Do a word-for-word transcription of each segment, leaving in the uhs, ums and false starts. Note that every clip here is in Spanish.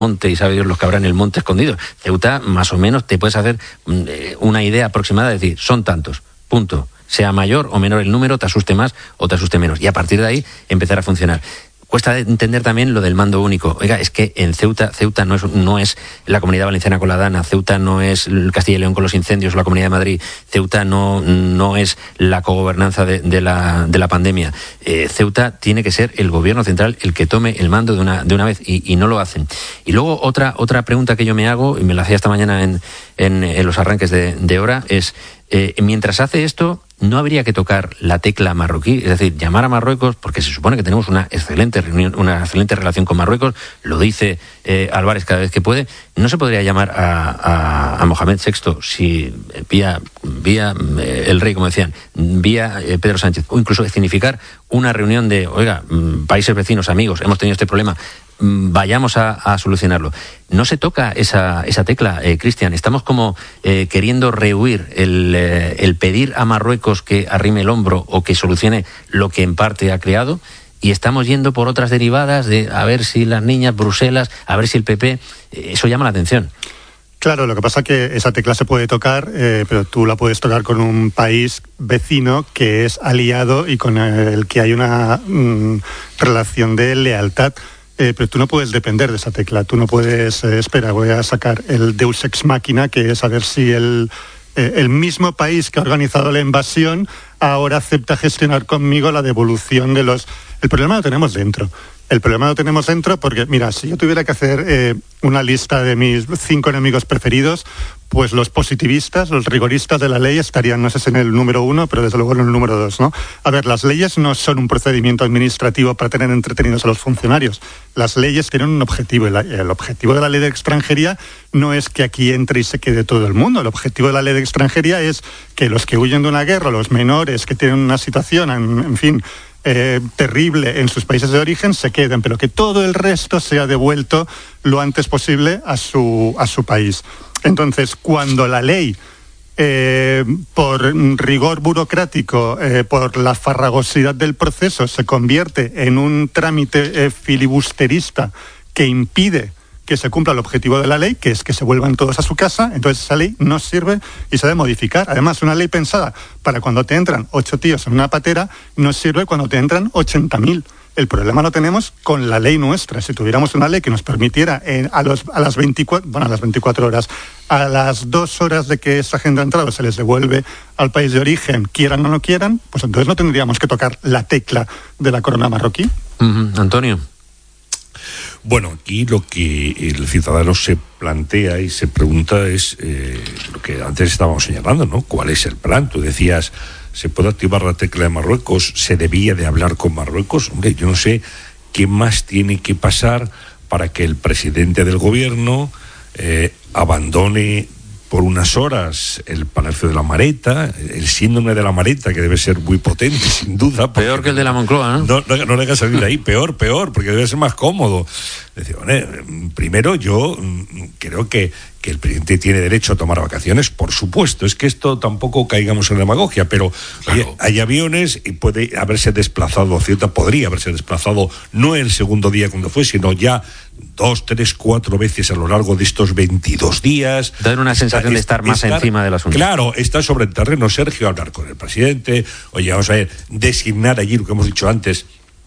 monte y sabe Dios los que habrá en el monte escondido. Ceuta, más o menos, te puedes hacer eh, una idea aproximada de decir, son tantos, punto. Sea mayor o menor el número, te asuste más o te asuste menos. Y a partir de ahí, empezar a funcionar. Cuesta entender también lo del mando único. Oiga, es que en Ceuta, Ceuta no es, no es la Comunidad Valenciana con la Dana, Ceuta no es Castilla y León con los incendios, la Comunidad de Madrid, Ceuta no, no es la cogobernanza de, de, la, de la pandemia. Eh, Ceuta tiene que ser el gobierno central el que tome el mando de una, de una vez y, y no lo hacen. Y luego otra, otra pregunta que yo me hago, y me la hacía esta mañana en, en, en los arranques de, de hora, es, eh, mientras hace esto, ¿no habría que tocar la tecla marroquí? Es decir, llamar a Marruecos, porque se supone que tenemos una excelente reunión, una excelente relación con Marruecos, lo dice eh, Álvarez cada vez que puede. ¿No se podría llamar a, a, a Mohamed sexto si vía, vía eh, el rey, como decían, vía eh, Pedro Sánchez, o incluso significar una reunión de, oiga, países vecinos, amigos, hemos tenido este problema, vayamos a, a solucionarlo? No se toca esa, esa tecla, eh, Cristian. Estamos como eh, queriendo rehuir el, eh, el pedir a Marruecos que arrime el hombro o que solucione lo que en parte ha creado, y estamos yendo por otras derivadas de a ver si las niñas, Bruselas, a ver si el P P, eh, eso llama la atención. Claro, lo que pasa es que esa tecla se puede tocar, eh, pero tú la puedes tocar con un país vecino que es aliado y con el que hay una mm, relación de lealtad. Eh, pero tú no puedes depender de esa tecla, tú no puedes, eh, espera, voy a sacar el Deus Ex Machina, que es a ver si el, eh, el mismo país que ha organizado la invasión ahora acepta gestionar conmigo la devolución de los... El problema lo tenemos dentro. El problema lo tenemos dentro porque, mira, si yo tuviera que hacer eh, una lista de mis cinco enemigos preferidos, pues los positivistas, los rigoristas de la ley estarían, no sé si en el número uno, pero desde luego en el número dos, ¿no? A ver, las leyes no son un procedimiento administrativo para tener entretenidos a los funcionarios. Las leyes tienen un objetivo. El, el objetivo de la ley de extranjería no es que aquí entre y se quede todo el mundo. El objetivo de la ley de extranjería es que los que huyen de una guerra, los menores que tienen una situación, en, en fin... Eh, terrible en sus países de origen, se queden, pero que todo el resto sea devuelto lo antes posible a su, a su país. Entonces, cuando la ley, eh, por rigor burocrático, eh, por la farragosidad del proceso, se convierte en un trámite eh, filibusterista que impide que se cumpla el objetivo de la ley, que es que se vuelvan todos a su casa, entonces esa ley no sirve y se debe modificar. Además, una ley pensada para cuando te entran ocho tíos en una patera no sirve cuando te entran ochenta mil. El problema lo tenemos con la ley nuestra. Si tuviéramos una ley que nos permitiera eh, a, los, a, las veinticuatro, bueno, a las veinticuatro horas, a las dos horas de que esa gente ha entrado se les devuelve al país de origen, quieran o no quieran, pues entonces no tendríamos que tocar la tecla de la corona marroquí. Uh-huh. Antonio. Bueno, aquí lo que el ciudadano se plantea y se pregunta es eh, lo que antes estábamos señalando, ¿no? ¿Cuál es el plan? Tú decías, ¿se puede activar la tecla de Marruecos? ¿Se debía de hablar con Marruecos? Hombre, yo no sé qué más tiene que pasar para que el presidente del gobierno eh, abandone por unas horas el Palacio de la Mareta, el síndrome de la Mareta, que debe ser muy potente, sin duda. Peor que el de la Moncloa, ¿no? No, no, no le haga salir de ahí, peor, peor, porque debe ser más cómodo. Decir, bueno, primero yo creo que, que el presidente tiene derecho a tomar vacaciones, por supuesto, es que esto tampoco caigamos en la demagogia, pero claro, oye, hay aviones y puede haberse desplazado, cierta podría haberse desplazado, no el segundo día cuando fue, sino ya dos, tres, cuatro veces a lo largo de estos veintidós días. Da una sensación está, de estar más estar, encima del asunto. Claro, está sobre el terreno, Sergio, hablar con el presidente, oye, vamos a ver, designar allí lo que hemos dicho antes,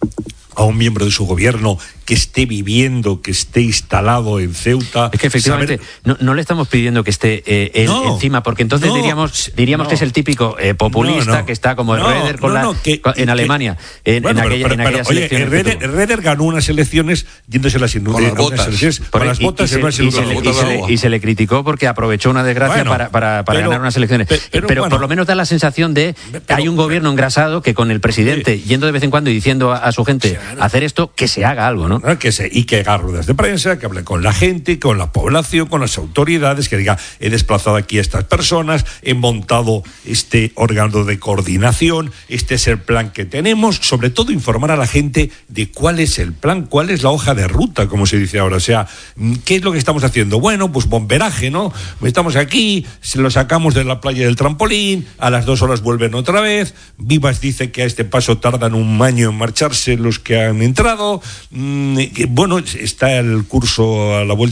a un miembro de su gobierno que esté viviendo, que esté instalado en Ceuta. Es que efectivamente saber... no, no le estamos pidiendo que esté eh, él no, encima, porque entonces no, diríamos diríamos no, que es el típico eh, populista no, no, que está como no, Reder con no, la, no, que, con, en que, Alemania, en, bueno, en, aquella, pero, en pero, aquellas oye, elecciones. Reder, Reder ganó unas elecciones yéndose a las, con las botas, elecciones, por con las botas y, y, se, y, se le, y, se le, y se le criticó porque aprovechó una desgracia bueno, para, para, para pero, ganar unas elecciones. Pero, pero, pero bueno, por lo menos da la sensación de que hay un gobierno engrasado que con el presidente sí, yendo de vez en cuando y diciendo a, a su gente claro, hacer esto, que se haga algo, ¿no? Que se, y que haga ruedas de prensa, que hable con la gente, con la población, con las autoridades, que diga, he desplazado aquí a estas personas, he montado este órgano de coordinación, este es el plan que tenemos, sobre todo informar a la gente de cuál es el plan, cuál es la hoja de ruta, como se dice ahora, o sea, ¿qué es lo que estamos haciendo? Bueno, pues bomberaje, ¿no? Estamos aquí, se lo sacamos de la playa del trampolín, a las dos horas vuelven otra vez, Vivas dice que a este paso tardan un año en marcharse los que han entrado, bueno, está el curso a la vuelta